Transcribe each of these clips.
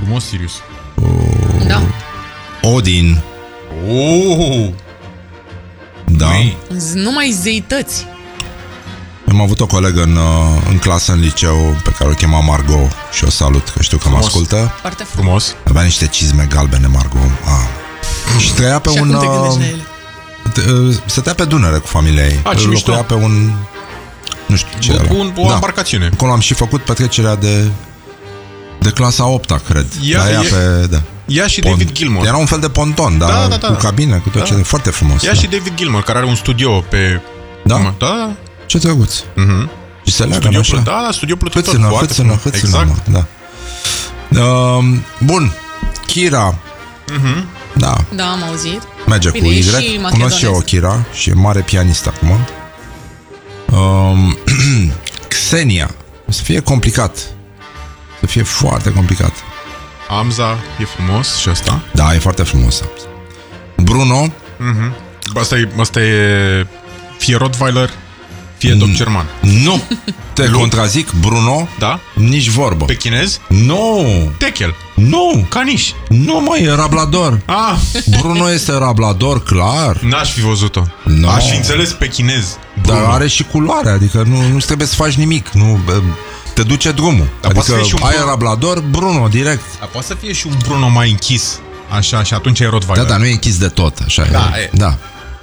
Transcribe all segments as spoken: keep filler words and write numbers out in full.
Frumos, Sirius. Uh, Da. Odin. Oh! Da. Măi. Numai zeități. Am avut o colegă în, în clasă, în liceu, pe care o chema Margot și o salut, că știu că Frumos. mă ascultă. Foarte frumos. Frumos. Avea niște cizme galbene, Margot. Ah. Și trăia pe Și un... acum te gândești la ele. uh, Stătea pe Dunăre cu familia ei. A, ce Locuia mișto. pe un... Nu știu ce Cu era. un, o Da. embarcațiune. Acolo am și făcut petrecerea de de clasa a opta, cred. Ia- La ea e- pe, da. Ia și Pont- David Gilmour. Era un fel de ponton, da, Da, da, da. cu cabine, cu tot Da. ce de foarte frumos. Ia da. și David Gilmour, care are un studio pe... Da? Da, da. Ce drăguț. Mhm. Și se leagă Studio, așa. plă- da, da, studio plătitor. Hâțână, foarte hâțână, frumos. hâțână, Exact. mă, da. Uh, bun. Kira. Mhm. Da, Da, am auzit. merge Bine, cu e Y. și Cunosc și eu o macedoneză. Kira și e mare pianist acum. Um, Xenia. O să fie complicat. Să fie foarte complicat. Amza e frumos și asta. Da, e foarte frumos. Bruno. Mhm. Asta e, asta e fie Rottweiler, fie Doc German. Nu. Te contrazic, Bruno. Da? Nici vorbă. Pe chinez? Nu. Techel. Nu. Caniș. Nu, mă, e rablador. Ah, Bruno este rablador, clar. n-aș fi văzut-o. No. Aș fi înțeles pe chinez. Dar Bruno. are și culoare, adică nu, nu trebuie să faci nimic. Nu, te duce drumul. Dar poate să adică fie și un ai Bruno. rablador, Bruno, direct. Dar poate să fie și un Bruno mai închis. Așa, și atunci e Da, Rottweiler. dar nu e închis de tot, așa Da, e. e. Da.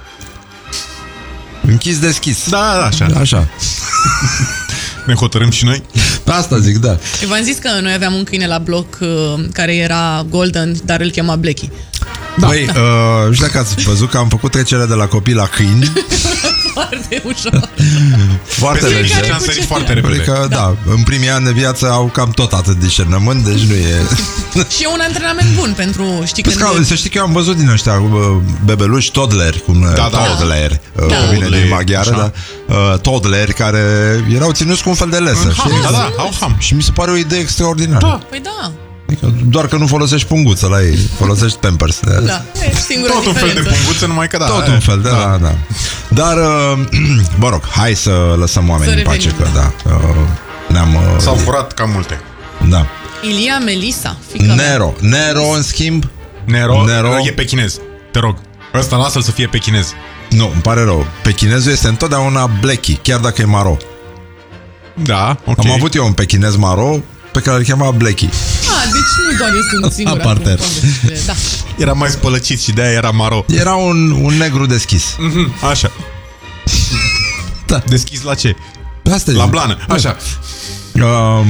Închis, deschis. Da, da, așa. Așa. Ne hotărâm și noi? Asta zic, da. Eu v-am zis că noi aveam un câine la bloc uh, care era golden, dar îl chema Blackie. Da. Băi, uh, nu știu dacă ați văzut că am făcut trecerea de la copii la câini. Foarte ușor. Foarte Peste lejer. zece ani sărit foarte repede. Adică, da. da, în primii ani de viață au cam tot atât discernământ, deci nu e... Și e un antrenament bun pentru, știi, Păi, când... să știi că eu am văzut din ăștia uh, bebeluși, toddleri, cum Da, da. toddler, uh, Da. vine din maghiară, Așa. da, uh, toddleri care erau ținuți cu un fel de lesă, Ham, știi? da, da, au ham. Și mi se pare o idee extraordinară. Da. Păi da, Adică doar că nu folosești punguță la ei, folosești Pampers. da, e singura Tot un fel de diferență. punguță, numai că da. Tot e. un fel, da, da, da. Dar, uh, mă rog, hai să lăsăm oamenii Să în pace, revenim, că da, uh, ne-am... Uh, S-au furat cam multe. da. Ilia Melisa, fica mea. Nero. Nero, în schimb, Nero, Nero. e pe chinez. Te rog. Ăsta lasă-l să fie pe chinez. nu, îmi pare rău, pe chinezul este întotdeauna Blackie, chiar dacă e maro. Da, ok. Am avut eu un pechinez maro pe care îl chema Blackie. Ah, deci nu doar eu sunt singura. Aparter. cu povestile. Da. Era mai spălăcit și de-aia era maro. Era un, un negru deschis. Mhm, așa. Da. Deschis la ce? Asta La zic. blană. Așa. Uh,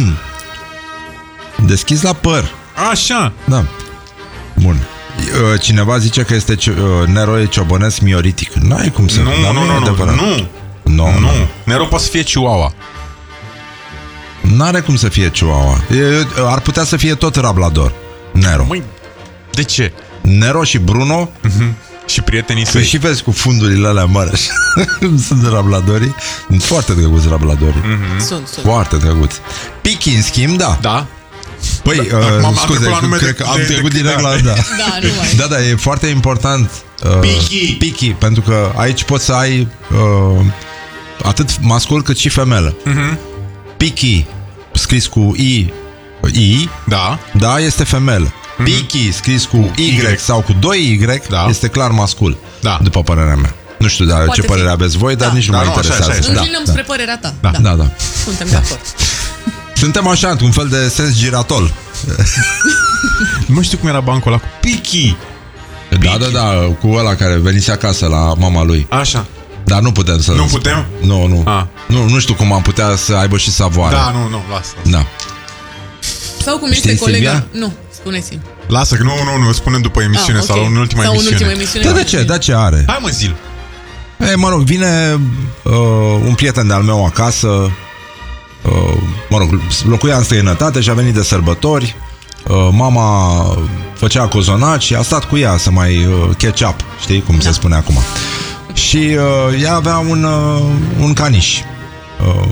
deschis la păr. Așa. Da. Bun. Uh, Cineva zice că este uh, Nero e ciobănesc mioritic. N-ai cum să... Nu, dar nu, e nu, nu, adevărat. nu. Nu, Nu. Nero poate să fie Chihuahua. N-are cum să fie Chihuahua. E, ar putea să fie tot rablador. Nero. Măi, de ce? Nero și Bruno. Și prietenii Păi săi. și vezi cu fundurile alea mari. Sunt rabladorii. Sunt foarte drăguți rabladorii. Mhm. Sunt, sunt. Foarte drăguți. Pichi, în schimb, da. Da? Păi, Da, acum uh, am scuze, trecut la nume cred de- că am de- trecut de- direct da. la... Da. Da, nu mai. Da, da, e foarte important. Uh, Pichi. Pichi, pentru că aici poți să ai uh, atât mascul cât și femelă. Mhm. Pichi, scris cu I, I, Da. da, este femelă. Pichi, scris cu Y, Y. sau cu doi Y, Da. este clar mascul, Da. după părerea mea. Nu știu da, Poate ce părere fi. aveți voi, dar Da. nici nu Da, mă nu, așa, interesează. așa, așa. Da, Înclinăm da. spre părerea ta. Da. Da, da. Suntem de acord. Suntem așa, într-un fel de sens giratol. Nu mai știu cum era bancul ăla cu Pichi. Da, da, da, cu ăla care venise acasă la mama lui. Așa. Dar nu putem să... Nu putem? Nu, nu. A. Nu, nu știu cum am putea să aibă și savoare. Da, nu, nu, lasă. Da. Sau cum Știi, este colega... Silvia? Nu, spuneți-mi. Lasă, că nu, nu, nu, spunem după emisiune Ah, ok. sau în ultima sau emisiune. în ultima emisiune. Da, de ce? Da, ce are? Hai mă, zil. E, mă rog, vine uh, un prieten de-al meu acasă, uh, mă rog, locuia în străinătate și a venit de sărbători. Uh, mama făcea cozonaci și a stat cu ea să mai uh, catch up, știi cum da. se spune acum. Și uh, ea avea un, uh, un caniș uh,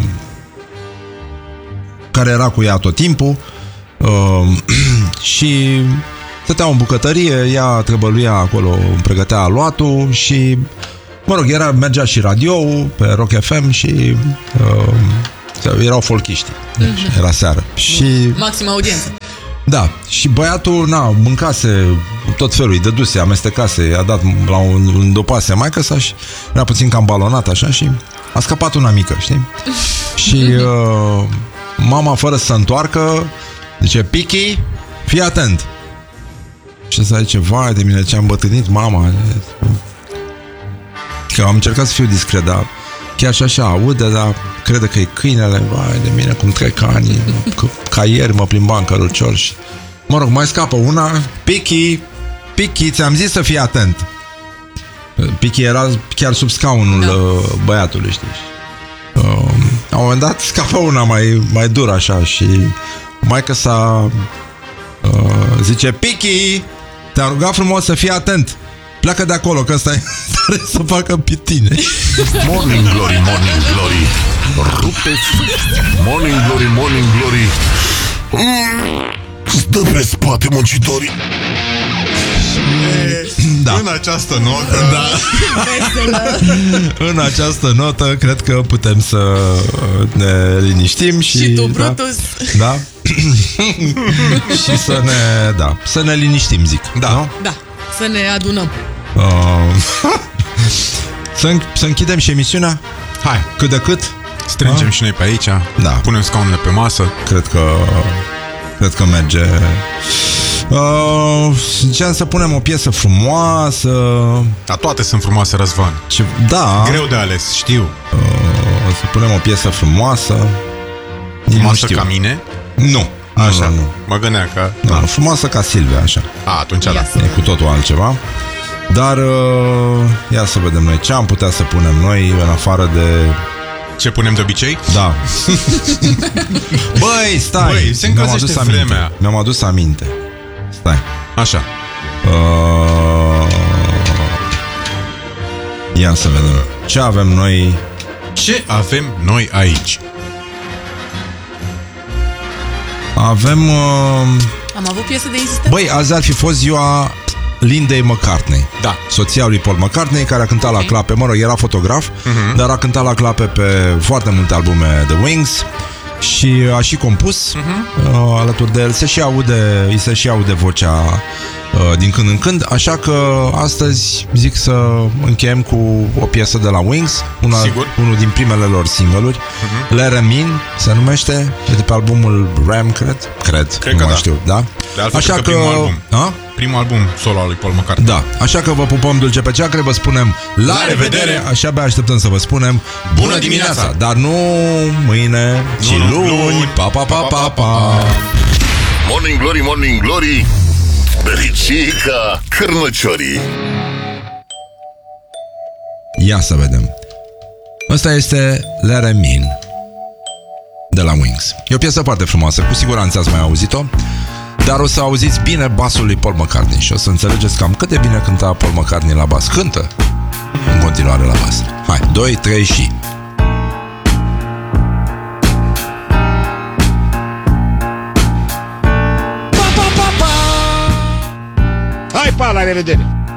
care era cu ea tot timpul uh, și stătea în bucătărie, ea trebăluia acolo, pregătea aluatul și mă rog, era, mergea și radio pe Rock F M și uh, erau folchiști. Deci, era seară. Și Maximă audiență. Da, și băiatul, na, mâncase tot felul, îi dăduse, amestecase, i-a dat la un, un dopase maică sa și era puțin cam balonat așa și a scăpat una mică, știi? Și uh, mama, fără să se întoarcă, zice, Pichi, fii atent. Și ăsta zice, vai de mine, ce-am bătrânit mama. Că am încercat să fiu discret, dar chiar și așa aude, dar crede că e câinele, vai de mine, cum trec ani, că, ca ieri mă plimbam în cărucior și... Mă rog, mai scapă una, Pichi, Pichi, ți-am zis să fii atent. Pichi era chiar sub scaunul da. băiatului, știi? Uh, la un moment dat scapă una mai, mai dură așa și maică sa uh, zice, Pichi, te-am rugat frumos să fii atent. Pleacă de acolo, că ăsta e tare să facă pitine. Morning Glory, Morning Glory, rupeți. Morning Glory, Morning Glory, mm, stă pe spate muncitorii. Da. În această notă da. În această notă cred că putem să ne liniștim și, și tu, Brutus. Da, da? Și să ne, da, să ne liniștim, zic. Da, nu? Da, să ne adunăm. uh, să, să închidem și emisiunea. Hai, cât de cât. Strângem uh? și noi pe aici. Da. Punem scaunele pe masă. Cred că Cred că merge. Uh, ziceam să punem o piesă frumoasă. Dar toate sunt frumoase, Răzvan. Ce, da. Greu de ales, știu. Uh, să punem o piesă frumoasă. Frumoasă ca mine? Nu. Așa, nu, nu. Mă gândeam că... Da, frumoasă ca Silvia, așa. A, atunci da. E cu totul altceva. Dar uh, ia să vedem noi ce am putea să punem noi în afară de... Ce punem de obicei? Da. Băi, stai. Băi, se Mi-am adus aminte. vremea. Mi-am adus aminte. Stai. Așa. Uh... Ia să vedem. Ce avem noi? Ce avem noi aici? Avem... Uh... Am avut piesă de insistență? Băi, azi ar fi fost ziua Lindei McCartney. Da. Soția lui Paul McCartney, care a cântat okay. la clape. Mă rog, era fotograf, uh-huh. dar a cântat la clape pe foarte multe albume The Wings și a și compus uh-huh. uh, alături de el. Se și aude, îi se și aude vocea uh, din când în când. Așa că astăzi zic să încheiem cu o piesă de la Wings, una, unul din primele lor single-uri, uh-huh. Let 'Em In se numește, de pe albumul Ram, cred. Cred, cred nu că mai da. știu, da? De altfel, așa că, că, primul album. A? Primul album solo al lui Paul McCartney. Da, așa că vă pupăm dulce pe ceacre, vă spunem la, la revedere. revedere. Așa abia așteptăm să vă spunem bună, bună dimineața. dimineața, dar nu mâine, ci nu, luni. luni. Pa, pa, pa, pa, pa. Morning Glory, Morning Glory, Bericica Cârnăciorii. Ia să vedem. Ăsta este Let 'Em In de la Wings. E o piesă foarte frumoasă, cu siguranță ați mai auzit-o, dar o să auziți bine basul lui Paul McCartney și o să înțelegeți cam cât de bine cânta Paul McCartney la bas. Cântă în continuare la bas. Hai, doi, trei și... Hai, pa, la revedere!